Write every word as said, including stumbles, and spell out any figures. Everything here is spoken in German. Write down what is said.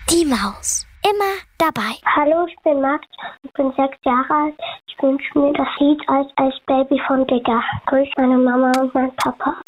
Die Maus. Immer dabei. Hallo, ich bin Max. Ich bin sechs Jahre alt. Ich wünsche mir das Lied als, als Baby von Digga. Grüß meine Mama und mein Papa.